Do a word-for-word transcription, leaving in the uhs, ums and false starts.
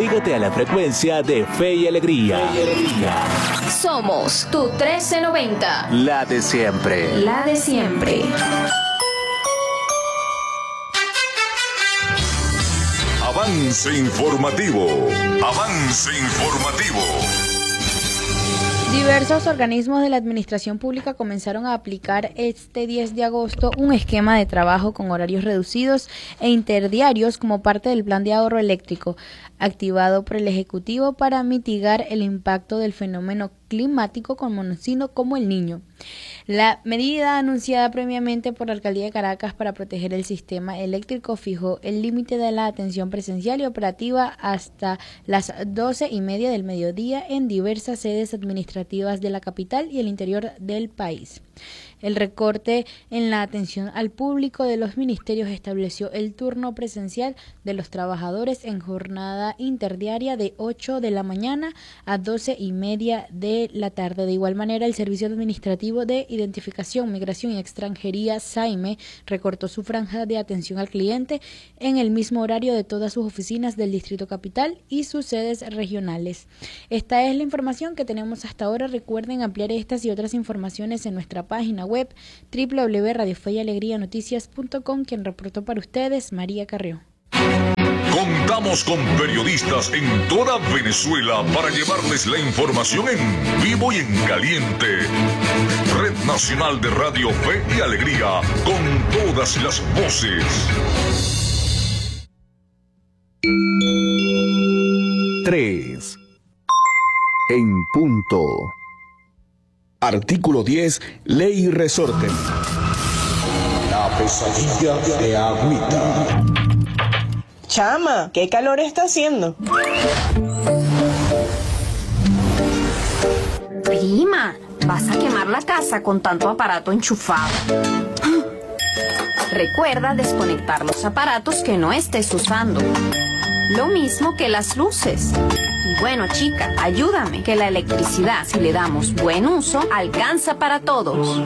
Pégate a la frecuencia de Fe y Alegría. Fe y Alegría. Somos tu trece noventa. La de siempre. La de siempre. Avance informativo. Avance informativo. Diversos organismos de la administración pública comenzaron a aplicar este diez de agosto un esquema de trabajo con horarios reducidos e interdiarios como parte del plan de ahorro eléctrico, activado por el Ejecutivo para mitigar el impacto del fenómeno climático conocido como el Niño. La medida anunciada previamente por la Alcaldía de Caracas para proteger el sistema eléctrico fijó el límite de la atención presencial y operativa hasta las doce y media del mediodía en diversas sedes administrativas de la capital y el interior del país. El recorte en la atención al público de los ministerios estableció el turno presencial de los trabajadores en jornada interdiaria de ocho de la mañana a doce y media de la tarde. De igual manera, el Servicio Administrativo de Identificación, Migración y Extranjería, SAIME, recortó su franja de atención al cliente en el mismo horario de todas sus oficinas del Distrito Capital y sus sedes regionales. Esta es la información que tenemos hasta ahora. Recuerden ampliar estas y otras informaciones en nuestra página web doble u doble u doble u punto radio fe y alegría noticias punto com. Quien reportó para ustedes, María Carrió. Contamos con periodistas en toda Venezuela para llevarles la información en vivo y en caliente. Red Nacional de Radio Fe y Alegría, con todas las voces. Tres. En punto. Artículo diez, Ley y Resorte. La pesadilla de Agüita. Chama, ¿qué calor está haciendo? Prima, vas a quemar la casa con tanto aparato enchufado. Recuerda desconectar los aparatos que no estés usando. Lo mismo que las luces. Y bueno, chica, ayúdame, que la electricidad, si le damos buen uso, alcanza para todos.